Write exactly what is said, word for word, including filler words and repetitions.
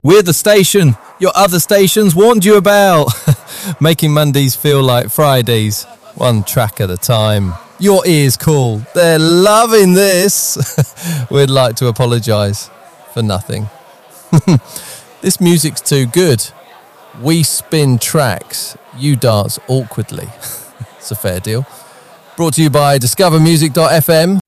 We're the station your other stations warned you about. Making Mondays feel like Fridays, one track at a time. Your ears call. They're loving this. We'd like to apologise for nothing. This music's too good. We spin tracks. You dance awkwardly. It's a fair deal. Brought to you by discover music dot f m.